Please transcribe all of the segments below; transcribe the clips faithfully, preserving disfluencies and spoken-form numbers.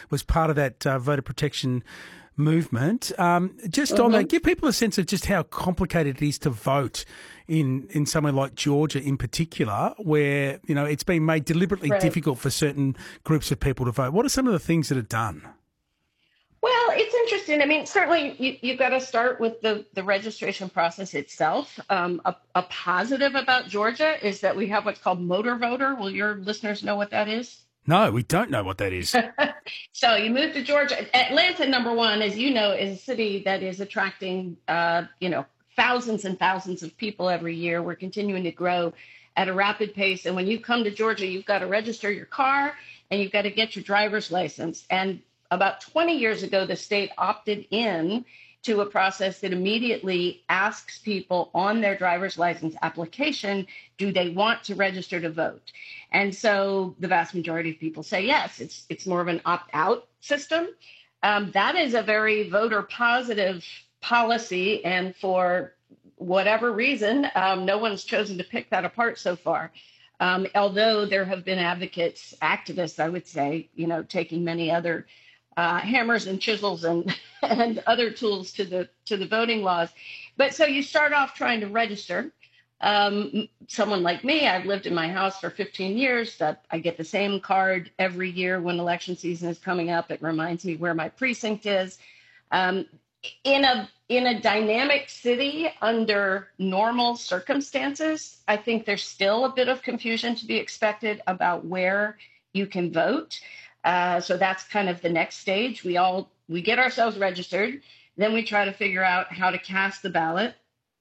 was part of that uh, voter protection movement. Um, just Mm-hmm. on that, give people a sense of just how complicated it is to vote in, in somewhere like Georgia in particular, where, you know, it's been made deliberately Right. difficult for certain groups of people to vote. What are some of the things that are done? Well, it's interesting. I mean, certainly you, you've got to start with the, the registration process itself. Um, a, a positive about Georgia is that we have what's called motor voter. Will your listeners know what that is? No, we don't know what that is. So you move to Georgia. Atlanta, number one, as you know, is a city that is attracting, uh, you know, thousands and thousands of people every year. We're continuing to grow at a rapid pace. And when you come to Georgia, you've got to register your car and you've got to get your driver's license. And about twenty years ago, the state opted in to a process that immediately asks people on their driver's license application, do they want to register to vote? And so the vast majority of people say yes. It's it's more of an opt-out system. Um, that is a very voter positive policy. And for whatever reason, um, no one's chosen to pick that apart so far. Um, although there have been advocates, activists, I would say, you know, taking many other Uh, hammers and chisels and and other tools to the to the voting laws. But so you start off trying to register. Um, someone like me, I've lived in my house for fifteen years. That I get the same card every year when election season is coming up. It reminds me where my precinct is. Um, in a in a dynamic city under normal circumstances, I think there's still a bit of confusion to be expected about where you can vote. Uh, so that's kind of the next stage. We all we get ourselves registered, then we try to figure out how to cast the ballot.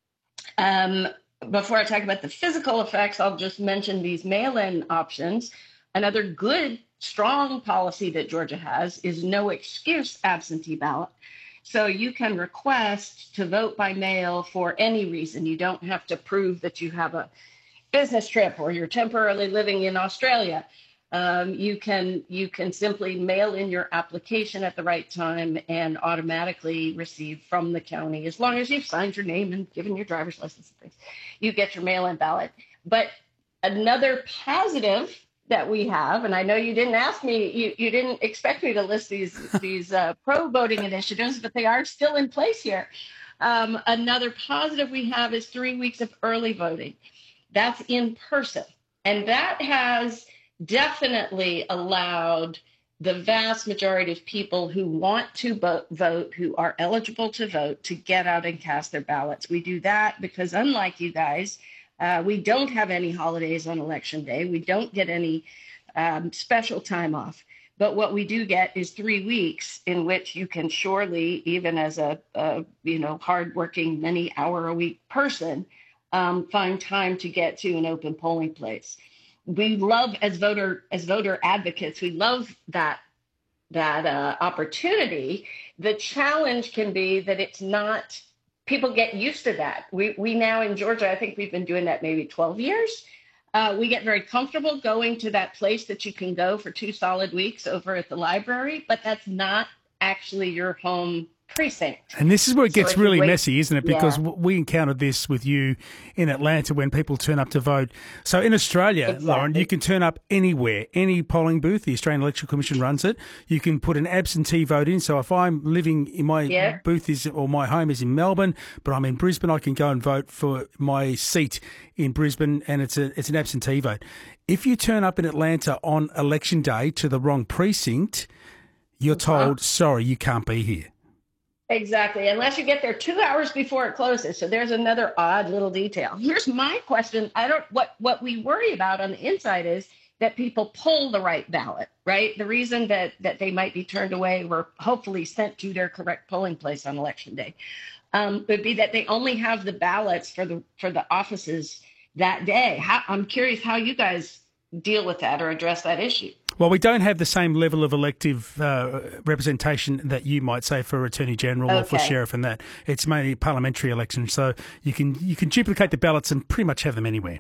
Um, before I talk about the physical effects, I'll just mention these mail-in options. Another good, strong policy that Georgia has is no excuse absentee ballot. So you can request to vote by mail for any reason. You don't have to prove that you have a business trip or you're temporarily living in Australia. Um, you can you can simply mail in your application at the right time and automatically receive from the county, as long as you've signed your name and given your driver's license and things, you get your mail-in ballot. But another positive that we have, and I know you didn't ask me, you, you didn't expect me to list these these uh, pro-voting initiatives, but they are still in place here. Um, another positive we have is three weeks of early voting. That's in person, and that has definitely allowed the vast majority of people who want to vote, who are eligible to vote, to get out and cast their ballots. We do that because, unlike you guys, uh, we don't have any holidays on election day. We don't get any um, special time off. But what we do get is three weeks in which you can surely, even as a, a you know, hardworking, many hour a week person, um, find time to get to an open polling place. We love, as voter as voter advocates, we love that that uh, opportunity. The challenge can be that it's not, people get used to that. We we now in Georgia, I think we've been doing that maybe twelve years. Uh, we get very comfortable going to that place that you can go for two solid weeks over at the library, but that's not actually your home precinct. And this is where it gets so really wait, messy, isn't it? Because yeah. we encountered this with you in Atlanta when people turn up to vote. So in Australia, Exactly. Lauren, you can turn up anywhere, any polling booth. The Australian Electoral Commission runs it. You can put an absentee vote in. So if I'm living in my yeah. booth is or my home is in Melbourne, but I'm in Brisbane, I can go and vote for my seat in Brisbane, and it's a it's an absentee vote. If you turn up in Atlanta on election day to the wrong precinct, you're told, sorry, you can't be here. Exactly, unless you get there two hours before it closes. So there's another odd little detail. Here's my question. I don't, what, what we worry about on the inside is that people pull the right ballot, right? The reason that, that they might be turned away or hopefully sent to their correct polling place on election day um, would be that they only have the ballots for the, for the offices that day. How, I'm curious how you guys deal with that or address that issue. Well, we don't have the same level of elective uh, representation that you might say for Attorney General okay. or for Sheriff and that. It's mainly parliamentary elections, so you can you can duplicate the ballots and pretty much have them anywhere.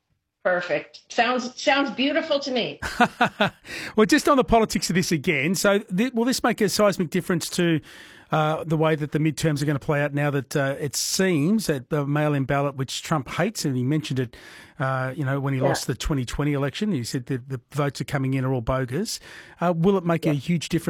Perfect. Sounds sounds beautiful to me. Well, just on the politics of this again, so th- will this make a seismic difference to uh, the way that the midterms are going to play out now that uh, it seems that the mail-in ballot, which Trump hates, and he mentioned it, uh, you know, when he yeah. lost the twenty twenty election, he said that the votes are coming in are all bogus. Uh, will it make yeah. a huge difference